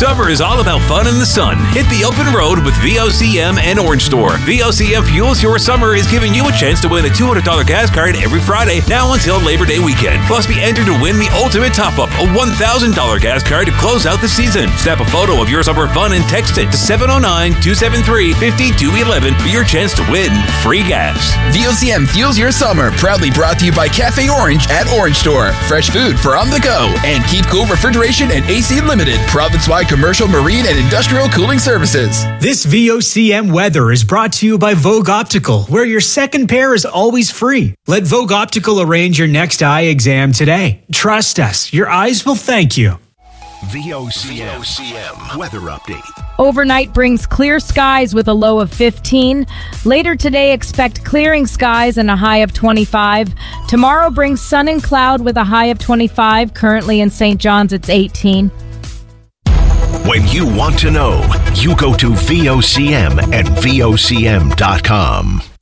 Summer is all about fun in the sun. Hit the open road with VOCM and Orange Store. VOCM Fuels Your Summer is giving you a chance to win a $200 gas card every Friday now until Labor Day weekend. Plus, be entered to win the ultimate top-up, a $1,000 gas card to close out the season. Snap a photo of your summer fun and text it to 709-273-5211 for your chance to win free gas. VOCM Fuels Your Summer, proudly brought to you by Cafe Orange at Orange Store. Fresh food for on the go. And Keep Cool Refrigeration and AC Limited, province-wide commercial, marine, and industrial cooling services. This VOCM weather is brought to you by Vogue Optical, where your second pair is always free. Let Vogue Optical arrange your next eye exam today. Trust us, your eyes will thank you. VOCM weather update. Overnight brings clear skies with a low of 15. Later today, expect clearing skies and a high of 25. Tomorrow brings sun and cloud with a high of 25. Currently in St. John's, it's 18. When you want to know, you go to VOCM and VOCM.com.